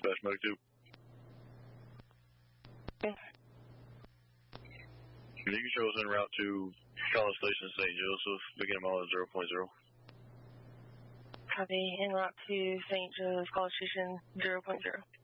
Dispatch Medic 2. Okay. You can show us en route to College Station, St. Joseph, beginning mileage 0.0. Copy. En route to St. Joseph College Station 0.0.